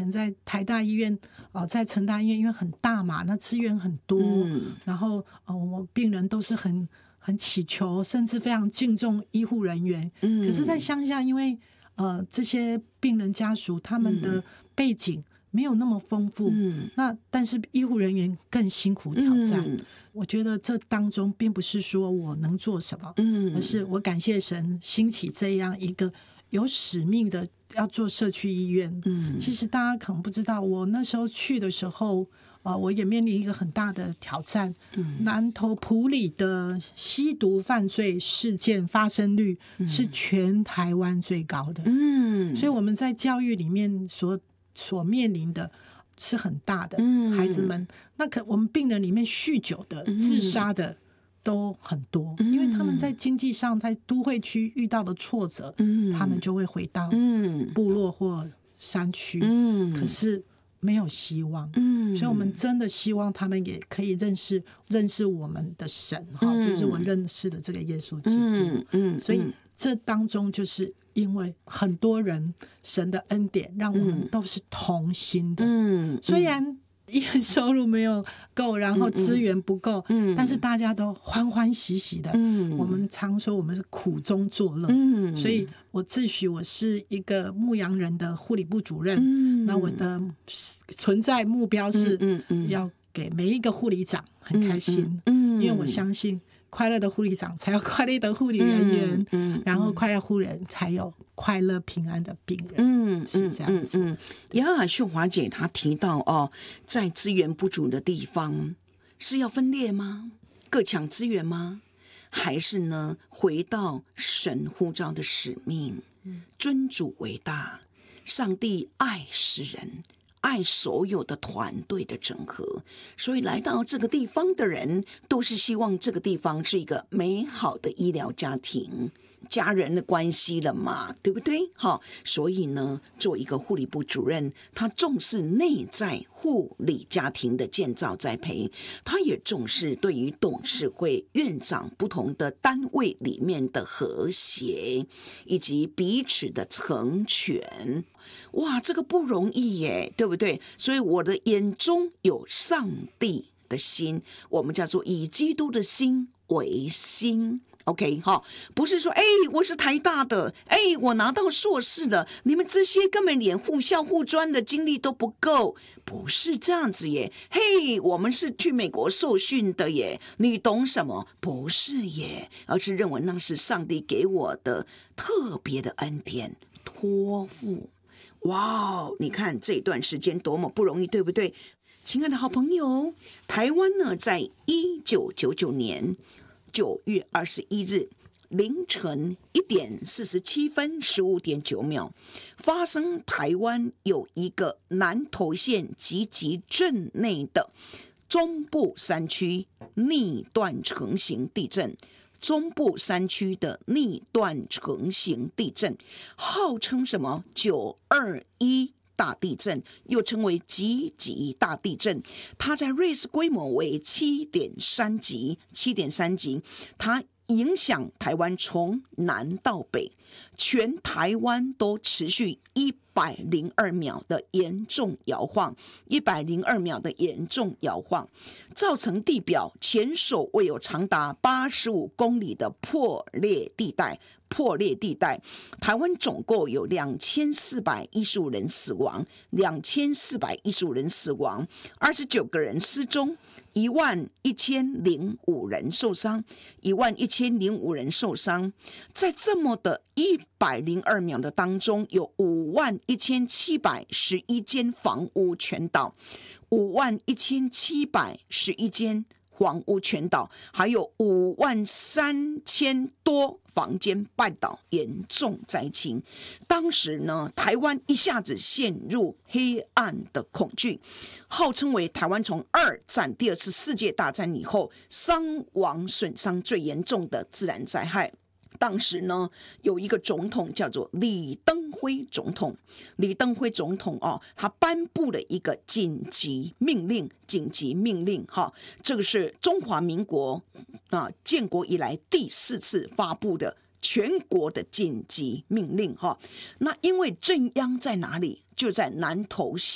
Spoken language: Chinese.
前在台大医院在成大医院，因为很大嘛，那资源很多，然后我病人都是很祈求，甚至非常敬重医护人员。可是在乡下，因为这些病人家属他们的背景没有那么丰富，但是医护人员更辛苦挑战。我觉得这当中并不是说我能做什么，而是我感谢神兴起这样一个有使命的要做社区医院。其实大家可能不知道，我那时候去的时候，我也面临一个很大的挑战。南投埔里的吸毒犯罪事件发生率是全台湾最高的。所以我们在教育里面所面临的是很大的。孩子们，那我们病人里面酗酒的、自杀的都很多，因为他们在经济上在都会区遇到的挫折，他们就会回到部落或山区，可是没有希望。所以我们真的希望他们也可以认识我们的神，就是我认识的这个耶稣基督。所以这当中就是因为很多人神的恩典让我们都是同心的。虽然医院收入没有够，然后资源不够，但是大家都欢欢喜喜的。我们常说我们是苦中作乐。所以我自诩我是一个牧羊人的护理部主任。那我的存在目标是要给每一个护理长很开心。因为我相信快乐的护理长才有快乐的护理人员，然后快乐护人才有快乐平安的病人。是这样子。 秀华姐她提到在资源不足的地方是要分裂吗？各抢资源吗？还是呢回到神呼召的使命，尊主为大，上帝爱世人，爱所有的团队的整合，所以来到这个地方的人都是希望这个地方是一个美好的医疗家庭，家人的关系了嘛，对不对？所以呢，做一个护理部主任，他重视内在护理家庭的建造栽培，他也重视对于董事会院长不同的单位里面的和谐，以及彼此的成全。哇，这个不容易耶，对不对？所以我的眼中有上帝的心，我们叫做以基督的心为心。OK 不是说我是台大的，我拿到硕士的，你们这些根本连护校护专的经历都不够，不是这样子耶。我们是去美国受训的耶，你懂什么？不是耶，而是认为那是上帝给我的特别的恩典托付。哇，你看这段时间多么不容易，对不对？亲爱的好朋友，台湾呢，在1999年9月21日凌晨1点47分15.9秒，发生台湾有一个南投县集集镇内的中部山区逆断成型地震。中部山区的逆断成型地震，号称什么921大地震，又称为集集大地震。它在瑞士规模为7.3级，它影响台湾从南到北，全台湾都持续102秒的严重摇晃，102秒的严重摇晃，造成地表前所未有长达85公里的破裂地带。台湾总共有2415人死亡，2415人死亡，29个人失踪，11005人受伤，11005人受伤。在这么的102秒的当中，有51711间房屋全倒，51711间房屋全倒，还有53000多房间半倒，严重灾情。当时呢，台湾一下子陷入黑暗的恐惧，号称为台湾从2战第2次世界大战以后伤亡损伤最严重的自然灾害。当时呢，有一个总统叫做李登辉总统，他颁布了一个紧急命令，这个是中华民国建国以来第4次发布的全国的紧急命令。那因为震央在哪里？就在南投县。